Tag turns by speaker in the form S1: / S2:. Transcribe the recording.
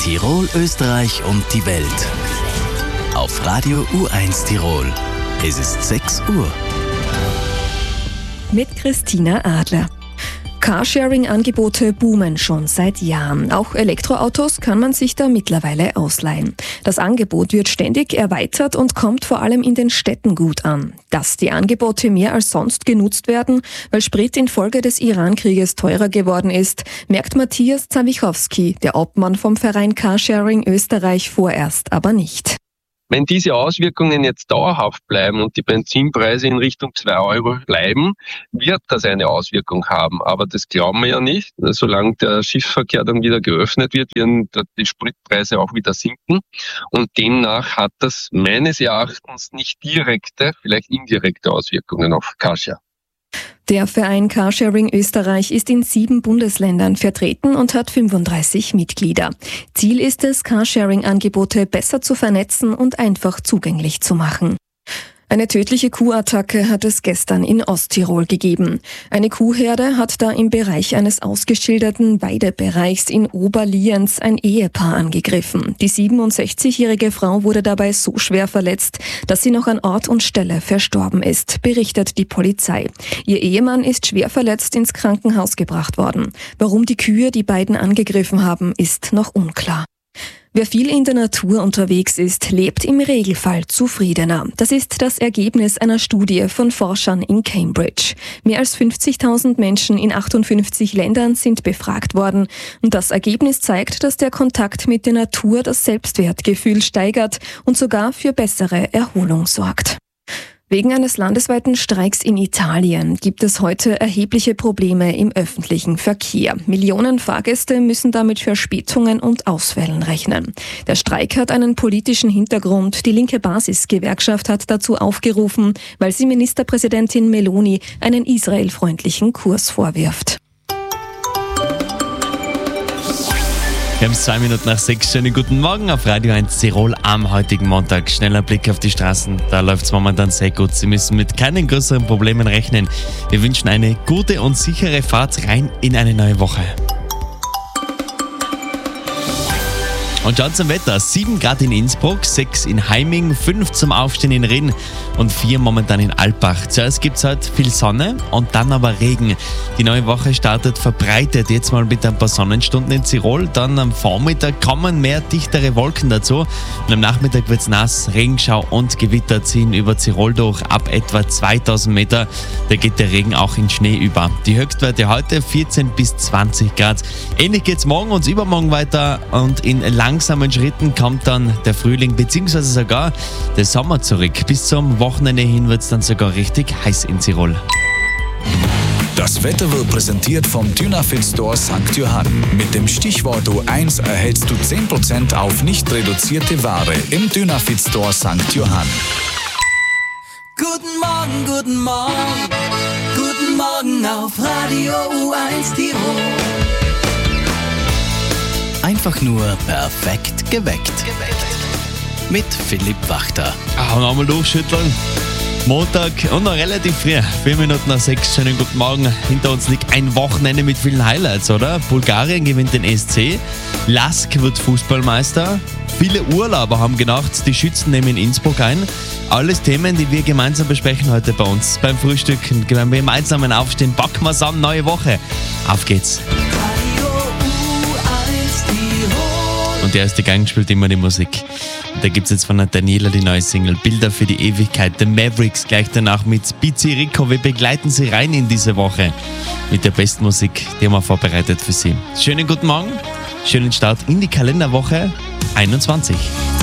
S1: Tirol, Österreich und die Welt. Auf Radio U1 Tirol. Es ist 6 Uhr.
S2: Mit Christina Adler. Carsharing-Angebote boomen schon seit Jahren. Auch Elektroautos kann man sich da mittlerweile ausleihen. Das Angebot wird ständig erweitert und kommt vor allem in den Städten gut an. Dass die Angebote mehr als sonst genutzt werden, weil Sprit infolge des Iran-Krieges teurer geworden ist, merkt Matthias Zawichowski, der Obmann vom Verein Carsharing Österreich, vorerst aber nicht.
S3: Wenn diese Auswirkungen jetzt dauerhaft bleiben und die Benzinpreise in Richtung 2 Euro bleiben, wird das eine Auswirkung haben. Aber das glauben wir ja nicht. Solange der Schiffsverkehr dann wieder geöffnet wird, werden die Spritpreise auch wieder sinken. Und demnach hat das meines Erachtens nicht direkte, vielleicht indirekte Auswirkungen auf Carsharing.
S2: Der Verein Carsharing Österreich ist in 7 Bundesländern vertreten und hat 35 Mitglieder. Ziel ist es, Carsharing-Angebote besser zu vernetzen und einfach zugänglich zu machen. Eine tödliche Kuhattacke hat es gestern in Osttirol gegeben. Eine Kuhherde hat da im Bereich eines ausgeschilderten Weidebereichs in Oberlienz ein Ehepaar angegriffen. Die 67-jährige Frau wurde dabei so schwer verletzt, dass sie noch an Ort und Stelle verstorben ist, berichtet die Polizei. Ihr Ehemann ist schwer verletzt ins Krankenhaus gebracht worden. Warum die Kühe die beiden angegriffen haben, ist noch unklar. Wer viel in der Natur unterwegs ist, lebt im Regelfall zufriedener. Das ist das Ergebnis einer Studie von Forschern in Cambridge. Mehr als 50.000 Menschen in 58 Ländern sind befragt worden. Und das Ergebnis zeigt, dass der Kontakt mit der Natur das Selbstwertgefühl steigert und sogar für bessere Erholung sorgt. Wegen eines landesweiten Streiks in Italien gibt es heute erhebliche Probleme im öffentlichen Verkehr. Millionen Fahrgäste müssen damit Verspätungen und Ausfällen rechnen. Der Streik hat einen politischen Hintergrund. Die linke Basisgewerkschaft hat dazu aufgerufen, weil sie Ministerpräsidentin Meloni einen israelfreundlichen Kurs vorwirft.
S4: Wir haben 2 Minuten nach 6. Schönen guten Morgen auf Radio 1 Tirol am heutigen Montag. Schneller Blick auf die Straßen, da läuft es momentan sehr gut. Sie müssen mit keinen größeren Problemen rechnen. Wir wünschen eine gute und sichere Fahrt rein in eine neue Woche. Und schaut zum Wetter. 7 Grad in Innsbruck, 6 in Heiming, 5 zum Aufstehen in Rinn und 4 momentan in Alpbach. Zuerst gibt es heute viel Sonne und dann aber Regen. Die neue Woche startet verbreitet, jetzt mal mit ein paar Sonnenstunden in Tirol. Dann am Vormittag kommen mehr dichtere Wolken dazu. Und am Nachmittag wird es nass, Regenschau und Gewitter ziehen über Tirol durch. Ab etwa 2000 Meter, da geht der Regen auch in Schnee über. Die Höchstwerte heute 14 bis 20 Grad. Ähnlich geht es morgen und übermorgen weiter und in langsamen Schritten kommt dann der Frühling bzw. sogar der Sommer zurück. Bis zum Wochenende hin wird es dann sogar richtig heiß in Tirol.
S5: Das Wetter wird präsentiert vom Dynafit Store St. Johann. Mit dem Stichwort U1 erhältst du 10% auf nicht reduzierte Ware im Dynafit Store St. Johann.
S6: Guten Morgen, guten Morgen, guten Morgen auf Radio U1 Tirol.
S1: Einfach nur perfekt geweckt. Mit Philipp Wachter.
S4: Und einmal durchschütteln. Montag und noch relativ früh. 4 Minuten nach 6. Schönen guten Morgen. Hinter uns liegt ein Wochenende mit vielen Highlights, oder? Bulgarien gewinnt den SC. Lask wird Fußballmeister. Viele Urlauber haben gedacht, die Schützen nehmen Innsbruck ein. Alles Themen, die wir gemeinsam besprechen heute bei uns beim Frühstück. Beim gemeinsamen Aufstehen packen wir es an. Neue Woche. Auf geht's. Und der erste Gang spielt immer die Musik. Und da gibt es jetzt von der Daniela die neue Single Bilder für die Ewigkeit. The Mavericks gleich danach mit Bizi Rico. Wir begleiten Sie rein in diese Woche mit der besten Musik, die haben wir vorbereitet für Sie. Schönen guten Morgen, schönen Start in die Kalenderwoche 21.